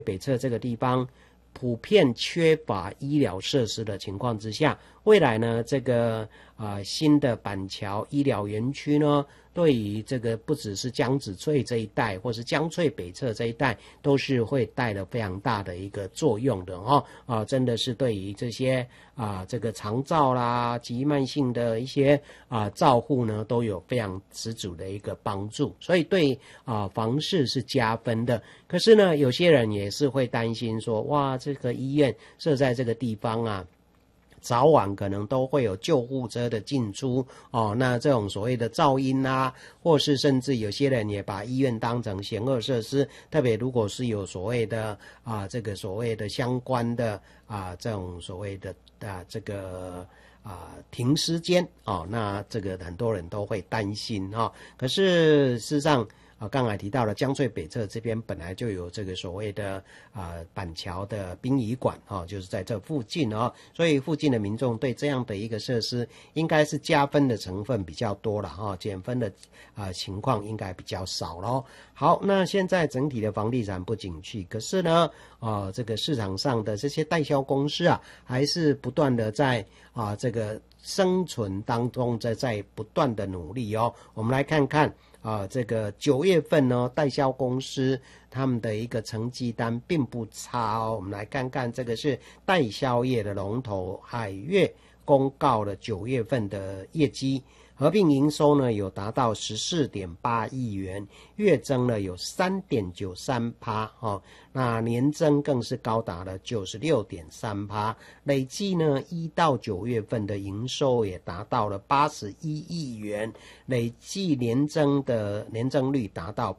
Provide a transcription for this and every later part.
北侧这个地方普遍缺乏医疗设施的情况之下，未来呢这个新的板桥医疗园区呢，对于这个不只是江子翠这一带，或是江翠北侧这一带，都是会带了非常大的一个作用的真的是对于这些这个长照啦、急慢性的一些照护呢，都有非常十足的一个帮助，所以对房市是加分的。可是呢，有些人也是会担心说，哇，这个医院设在这个地方早晚可能都会有救护车的进出那这种所谓的噪音或是甚至有些人也把医院当成险恶设施，特别如果是有所谓的这个所谓的相关的这种所谓的这个停尸间那这个很多人都会担心可是事实上刚才提到了江翠北侧这边本来就有这个所谓的板桥的殡仪馆就是在这附近所以附近的民众对这样的一个设施应该是加分的成分比较多了减分的情况应该比较少咯。好，那现在整体的房地产不景气，可是呢这个市场上的这些代销公司还是不断的在这个生存当中在不断的努力我们来看看这个9月份呢，代销公司他们的一个成绩单并不差我们来看看，这个是代销业的龙头海月公告了9月份的业绩，合并营收呢有达到 14.8 亿元，月增了有 3.93%那年增更是高达了 96.3%， 累计呢1到9月份的营收也达到了81亿元，累计年增率达到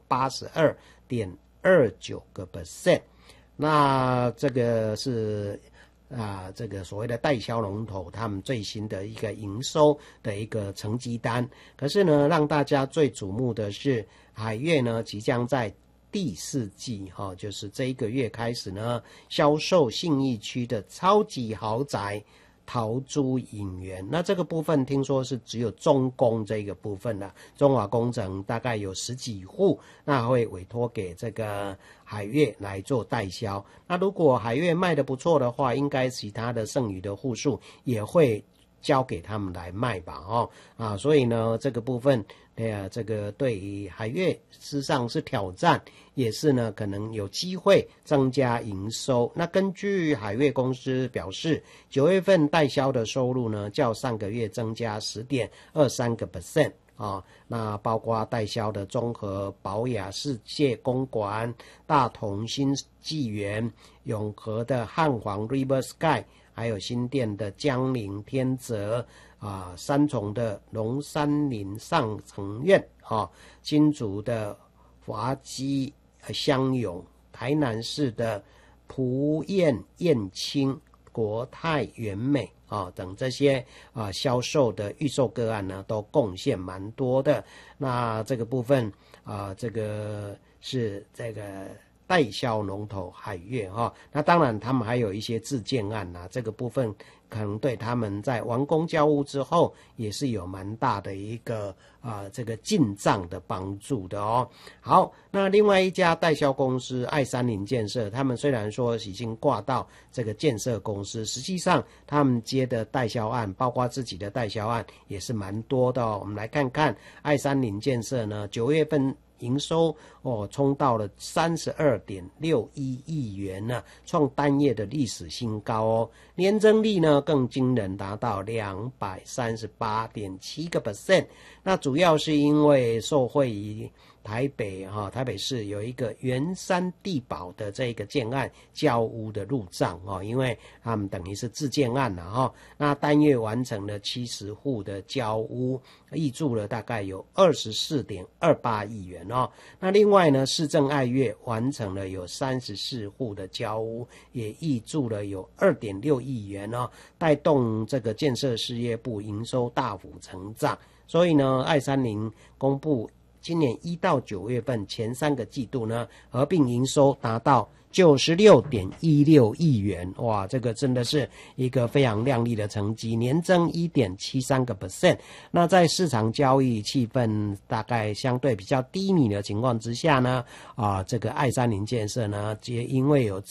82.29%。 那这个是这个所谓的代销龙头他们最新的一个营收的一个成绩单。可是呢，让大家最瞩目的是海月呢即将在第4季就是这一个月开始呢，销售信义区的超级豪宅陶朱隐园。那这个部分听说是只有中工这个部分中华工程大概有10几户，那会委托给这个海月来做代销。那如果海月卖得不错的话，应该其他的剩余的户数也会交给他们来卖吧所以呢这个部分这个对于海月事实上是挑战，也是呢可能有机会增加营收。那根据海月公司表示，9月份代销的收入呢较上个月增加 10.23% 那包括代销的中和、宝雅世界公馆、大同新纪元、永和的汉皇 River Sky， 还有新店的江陵天泽三重的龙山林上城苑新竹的华基香永、台南市的蒲燕燕青、国泰元美等这些销售的预售个案呢都贡献蛮多的。那这个部分这个是这个代销龙头海月那当然他们还有一些自建案这个部分可能对他们在完工交屋之后也是有蛮大的一个这个进账的帮助的好，那另外一家代销公司爱山林建设，他们虽然说已经挂到这个建设公司，实际上他们接的代销案包括自己的代销案也是蛮多的我们来看看爱山林建设呢9月份营收冲到了 32.61 亿元创单月的历史新高年增率呢更惊人，达到 238.7%。 那主要是因为受惠于台北市有一个圆山地堡的这个建案交屋的入账因为他们等于是自建案那单月完成了70户的交屋，挹注了大概有 24.28 亿元那另外呢，市政爱乐完成了有34户的交屋，也挹注了有 2.6 亿元带动这个建设事业部营收大幅成长。所以呢，爱山林公布今年1到9月份前3个季度呢，合并营收达到 96.16亿元，哇，这个真的是一个非常亮丽的成绩，年增1.73%。那在市场交易气氛大概相对比较低迷的情况之下呢，这个爱山林建设呢，也因为有